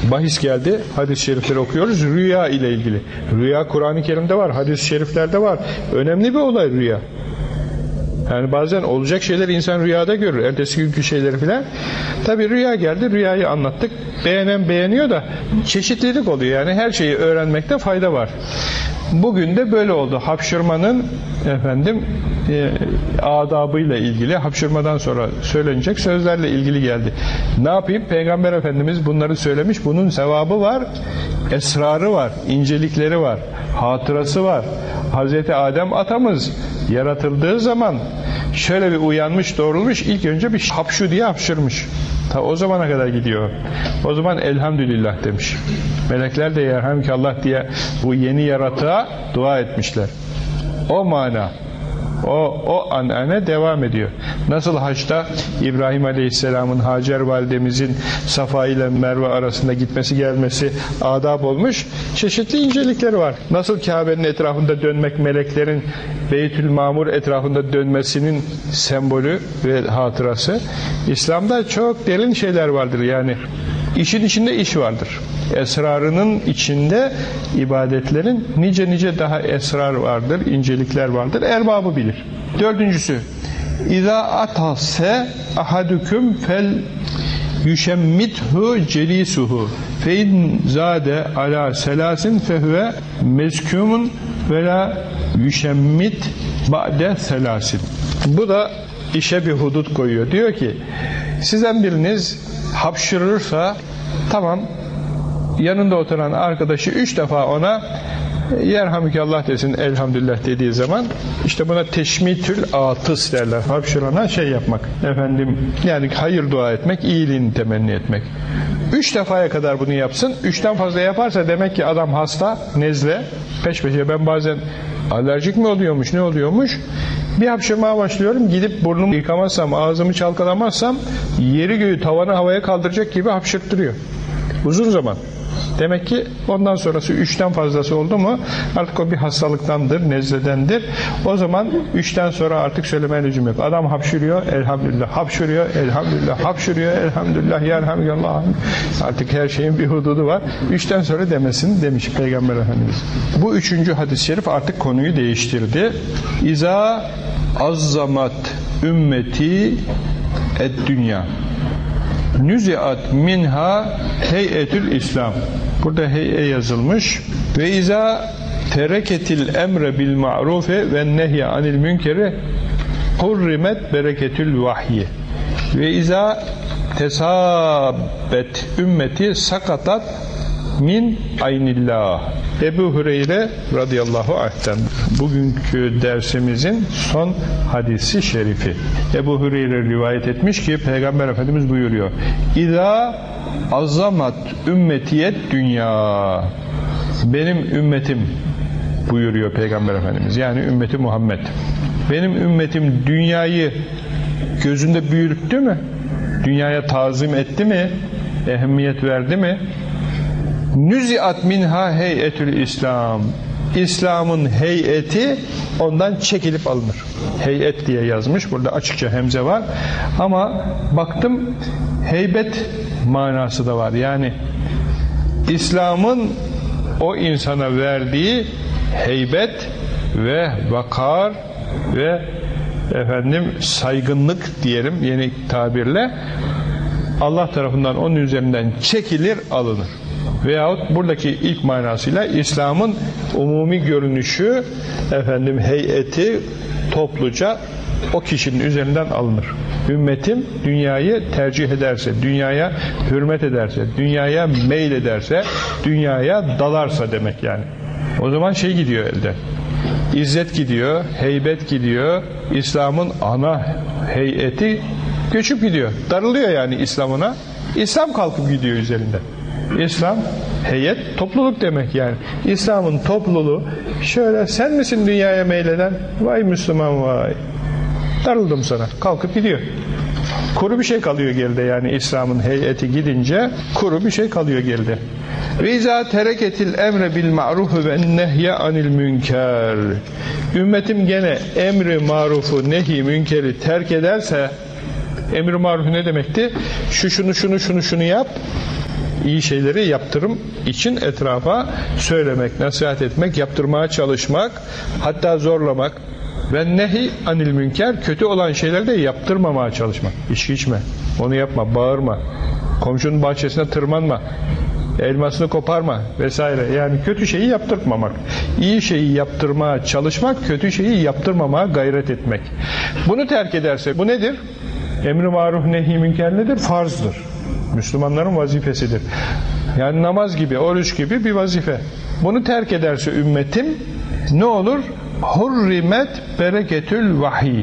bahis geldi. Hadis-i şerifleri okuyoruz. Rüya ile ilgili. Rüya Kur'an-ı Kerim'de var. Hadis-i şeriflerde var. Önemli bir olay rüya. Yani bazen olacak şeyleri insan rüyada görür. Ertesi günkü şeyleri filan. Tabi rüya geldi. Rüyayı anlattık. Beğenen beğeniyor da çeşitlilik oluyor. Yani her şeyi öğrenmekte fayda var. Bugün de böyle oldu. Hapşırmanın adabıyla ilgili, hapşırmadan sonra söylenecek sözlerle ilgili geldi. Ne yapayım? Peygamber Efendimiz bunları söylemiş. Bunun sevabı var, esrarı var, incelikleri var, hatırası var. Hazreti Adem atamız yaratıldığı zaman şöyle bir uyanmış, doğrulmuş, ilk önce bir hapşu diye hapşırmış. Ta o zamana kadar gidiyor. O zaman elhamdülillah demiş. Melekler de yerhamdülillah diye bu yeni yaratığa dua etmişler. O mana, o anane devam ediyor. Nasıl haçta İbrahim Aleyhisselam'ın Hacer validemizin Safa ile Merve arasında gitmesi gelmesi adab olmuş, çeşitli incelikleri var. Nasıl Kabe'nin etrafında dönmek meleklerin Beytül Mamur etrafında dönmesinin sembolü ve hatırası. İslam'da çok derin şeyler vardır yani. İşin içinde iş vardır. Esrarının içinde ibadetlerin nice daha esrar vardır, incelikler vardır. Erbabı bilir. Dördüncüsü, İza atase ahadukum fel yüşemmithu celisuhu fe in zade ala selasin fehuve mezkumun ve la yüşemmit ba'de selasin. Bu da işe bir hudut koyuyor. Diyor ki, sizden biriniz hapşırırsa tamam, yanında oturan arkadaşı 3 defa ona yerhamdülillah desin, elhamdülillah dediği zaman işte buna teşmitül atıs derler. Hapşırana şey yapmak, yani hayır dua etmek, iyiliğini temenni etmek. 3 defaya kadar bunu yapsın. 3'ten fazla yaparsa demek ki adam hasta, nezle, peş peşe. Ben bazen alerjik mi oluyormuş, ne oluyormuş? Bir hapşırmaya başlıyorum, gidip burnumu yıkamazsam, ağzımı çalkalamazsam yeri göğü tavanı havaya kaldıracak gibi hapşırttırıyor. Uzun zaman. Demek ki ondan sonrası 3'ten fazlası oldu mu artık o bir hastalıktandır, nezledendir. O zaman 3'ten sonra artık söylemeye lüzum yok. Adam hapşırıyor, elhamdülillah, hapşırıyor, elhamdülillah, hapşırıyor, elhamdülillah, yerhamdülillah. Artık her şeyin bir hududu var. 3'ten sonra demesin demiş Peygamber Efendimiz. Bu 3. hadis-i şerif artık konuyu değiştirdi. İza azzamat ümmeti ed dünya nüziat minha heyetül İslam. Burada hey'e yazılmış. Ve izâ tereketil emre bil ma'rufe ve nehye anil münkeri hurrimet bereketül vahyi. Ve izâ tesabbet ümmeti sakatat min aynillah. Ebu Hureyre radıyallahu anh'ten bugünkü dersimizin son hadisi şerifi. Ebu Hureyre rivayet etmiş ki Peygamber Efendimiz buyuruyor: İza azamat ümmetiyet dünya. Benim ümmetim buyuruyor Peygamber Efendimiz. Yani ümmeti Muhammed. Benim ümmetim dünyayı gözünde büyüttü mü? Dünyaya tazim etti mi? Ehemmiyet verdi mi? Nüziat minha heyetül İslam. İslam'ın heyeti ondan çekilip alınır. Heyet diye yazmış. Burada açıkça hemze var. Ama baktım heybet manası da var. Yani İslam'ın o insana verdiği heybet ve vakar ve saygınlık diyelim yeni tabirle Allah tarafından onun üzerinden çekilir, alınır. Veyahut buradaki ilk manasıyla İslam'ın umumi görünüşü, heyeti topluca o kişinin üzerinden alınır. Ümmetim dünyayı tercih ederse, dünyaya hürmet ederse, dünyaya meylederse, dünyaya dalarsa demek yani. O zaman gidiyor elde. İzzet gidiyor, heybet gidiyor, İslam'ın ana heyeti göçüp gidiyor. Darılıyor yani İslam'ına. İslam kalkıp gidiyor üzerinden. İslam heyet, topluluk demek yani. İslam'ın topluluğu şöyle, sen misin dünyaya meyleden? Vay Müslüman vay. Darıldım sana. Kalkıp gidiyor. Kuru bir şey kalıyor geride yani İslam'ın heyeti gidince kuru bir şey kalıyor geride. Ve izâ tereketil emre bil ma'rufu ve nehye anil münker. Ümmetim gene emri marufu, nehi münkeri terk ederse, emri marufu ne demekti? Şunu yap. İyi şeyleri yaptırım için etrafa söylemek, nasihat etmek, yaptırmaya çalışmak, hatta zorlamak. Ve nehi anil münker, kötü olan şeyleri de yaptırmamaya çalışmak. İçki içme, onu yapma, bağırma, komşunun bahçesine tırmanma, elmasını koparma vesaire. Yani kötü şeyi yaptırmamak. İyi şeyi yaptırmaya çalışmak, kötü şeyi yaptırmamaya gayret etmek. Bunu terk ederse bu nedir? Emr-i maruf nehi münker nedir? Farzdır. Müslümanların vazifesidir. Yani namaz gibi, oruç gibi bir vazife. Bunu terk ederse ümmetim ne olur? Hurrimet bereketül vahiy.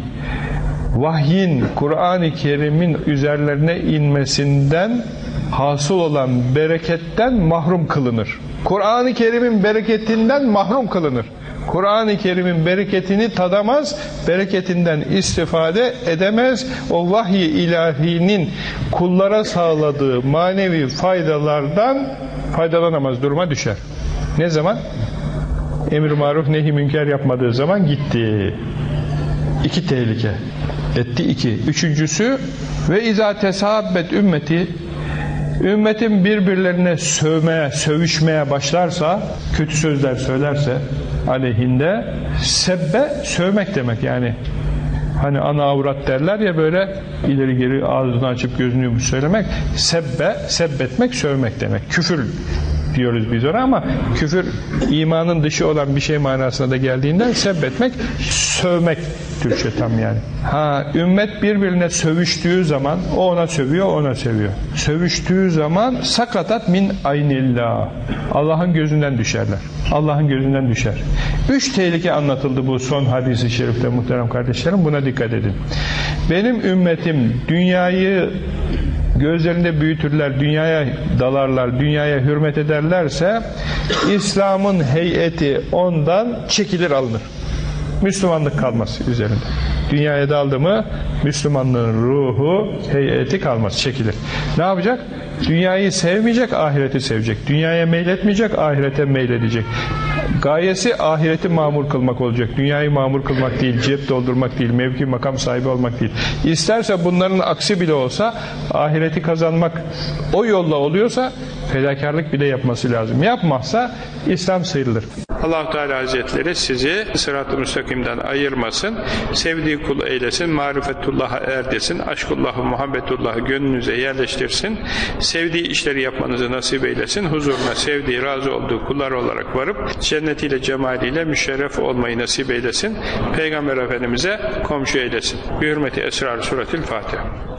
Vahyin, Kur'an-ı Kerim'in üzerlerine inmesinden hasıl olan bereketten mahrum kılınır. Kur'an-ı Kerim'in bereketinden mahrum kılınır. Kur'an-ı Kerim'in bereketini tadamaz, bereketinden istifade edemez. O vahiy-i ilahinin kullara sağladığı manevi faydalardan faydalanamaz, duruma düşer. Ne zaman? Emr-i maruf nehi münker yapmadığı zaman gitti. İki tehlike. Etti iki. Üçüncüsü ve izâ tesahabbet ümmeti, ümmetin birbirlerine sövmeye, sövüşmeye başlarsa, kötü sözler söylerse aleyhinde, sebbe sövmek demek yani. Hani ana avrat derler ya, böyle ileri geri ağzını açıp gözünü yumuş söylemek. Sebbe, sebbetmek, sövmek demek. Küfür diyoruz biz ona, ama küfür imanın dışı olan bir şey manasına da geldiğinden sebbetmek, sövmek Türkçe tam yani. Ümmet birbirine sövüştüğü zaman o ona sövüyor, ona sövüyor. Sövüştüğü zaman sakatat min aynillah. Allah'ın gözünden düşerler. Allah'ın gözünden düşer. 3 tehlike anlatıldı bu son hadis-i şerifte muhterem kardeşlerim. Buna dikkat edin. Benim ümmetim dünyayı gözlerinde büyütürler, dünyaya dalarlar, dünyaya hürmet ederlerse İslam'ın heyeti ondan çekilir, alınır. Müslümanlık kalmaz üzerinde. Dünyaya daldı mı Müslümanlığın ruhu, heyeti kalmaz, çekilir. Ne yapacak? Dünyayı sevmeyecek, ahireti sevecek. Dünyaya meyletmeyecek, ahirete meyledecek. Gayesi ahireti mamur kılmak olacak. Dünyayı mamur kılmak değil, cep doldurmak değil, mevki makam sahibi olmak değil. İsterse bunların aksi bile olsa, ahireti kazanmak o yolla oluyorsa fedakarlık bile yapması lazım. Yapmazsa İslam sıyrılır. Allah-u Teala Hazretleri sizi sırat-ı müstakimden ayırmasın, sevdiği kul eylesin, marifetullah'a erdesin, aşkullah'ı, muhabbetullah'ı gönlünüze yerleştirsin, sevdiği işleri yapmanızı nasip eylesin, huzuruna sevdiği, razı olduğu kullar olarak varıp cennetiyle, cemaliyle müşerref olmayı nasip eylesin, Peygamber Efendimiz'e komşu eylesin. Bi hürmeti Esrar-ı Suretil Fatiha.